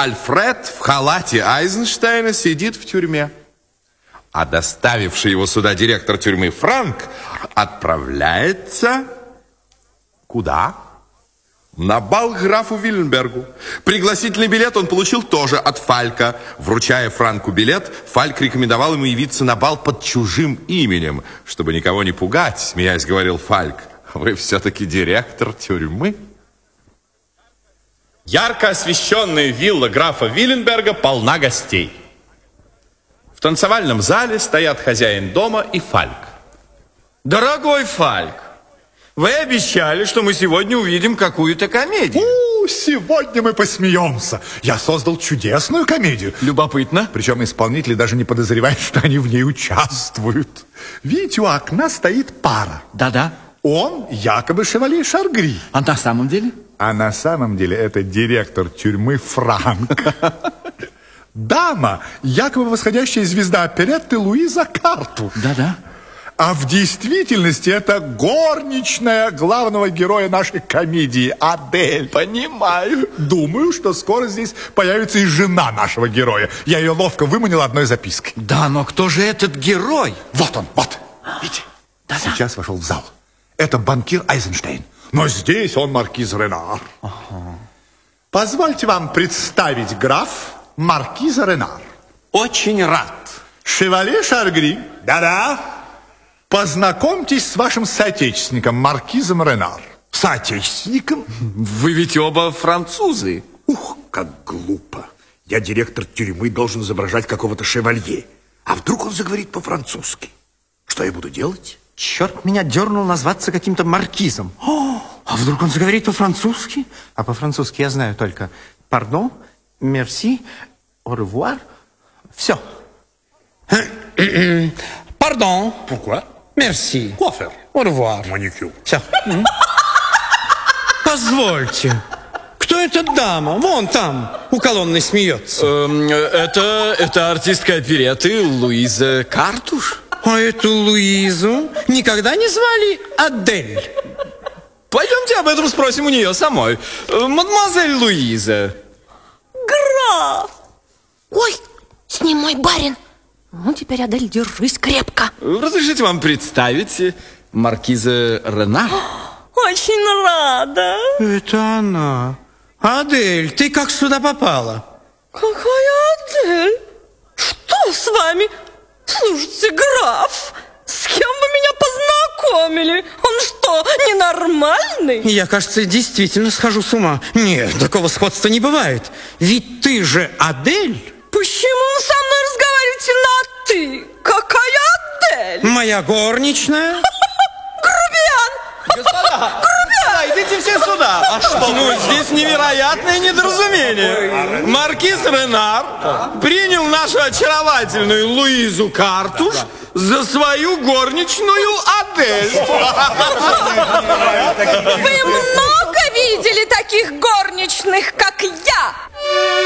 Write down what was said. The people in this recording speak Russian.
Альфред в халате Айзенштейна сидит в тюрьме. А доставивший его сюда директор тюрьмы Франк отправляется... Куда? На бал к графу Виленбергу. Пригласительный билет он получил тоже от Фалька. Вручая Франку билет, Фальк рекомендовал ему явиться на бал под чужим именем, чтобы никого не пугать, смеясь, говорил Фальк. Вы все-таки директор тюрьмы? Ярко освещенная вилла графа Виленберга полна гостей. В танцевальном зале стоят хозяин дома и Фальк. Дорогой Фальк, вы обещали, что мы сегодня увидим какую-то комедию. Сегодня мы посмеемся. Я создал чудесную комедию. Любопытно. Причем исполнители даже не подозревают, что они в ней участвуют. Видите, у окна стоит пара. Да-да. Он якобы шевалье Шаргри. А на самом деле? А на самом деле это директор тюрьмы Франк. Дама, якобы восходящая звезда оперетты Луиза Карту. Да-да. А в действительности это горничная главного героя нашей комедии Адель. Понимаю. Думаю, что скоро здесь появится и жена нашего героя. Я ее ловко выманил одной запиской. Да, но кто же этот герой? Вот он, вот. Видите? Да-да. Сейчас вошел в зал. Это банкир Айзенштейн. Но здесь он маркиз Ренар. Ага. Позвольте вам представить граф маркиза Ренар. Очень рад. Шевалье Шаргри. Да-да. Познакомьтесь с вашим соотечественником, маркизом Ренар. Соотечественником? Вы ведь оба французы. Ух, как глупо. Я директор тюрьмы, должен изображать какого-то шевалье. А вдруг он заговорит по-французски? Что я буду делать? Черт меня дернул назваться каким-то маркизом. А вдруг он заговорит по-французски? А по-французски я знаю только «пардон», «мерси», «au revoir». Все. Пардон. Pourquoi? Merci. Quoi faire? Au revoir. Маникюр. Все. Позвольте. Кто эта дама? Вон там, у колонны смеется. Это артистка оперетты Луиза Картуш. А эту Луизу никогда не звали Адель? Пойдемте об этом спросим у нее самой. Мадемуазель Луиза. Граф! Ой, с ним мой барин. Ну, теперь, Адель, держись крепко. Разрешите вам представить маркиза Ренар? Очень рада. Это она. Адель, ты как сюда попала? Какая Адель? Что с вами? Слушайте, граф, с кем вы меня познакомили? Он что, ненормальный? Я, кажется, действительно схожу с ума. Нет, такого сходства не бывает. Ведь ты же Адель. Почему вы со мной разговариваете на «ты»? Какая Адель? Моя горничная. Грубиян! Господа, идите все сюда. А что? Ну, здесь невероятное недоразумение. Маркиз Ренар принял нашу очаровательную Луизу Картуш за свою горничную Адель. Вы много видели таких горничных, как я?